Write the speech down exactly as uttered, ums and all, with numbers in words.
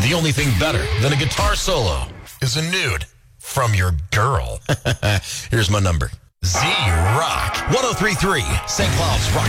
The only thing better than a guitar solo is a nude from your girl. Here's my number. Z Rock. one oh three point three, Saint Cloud's Rock.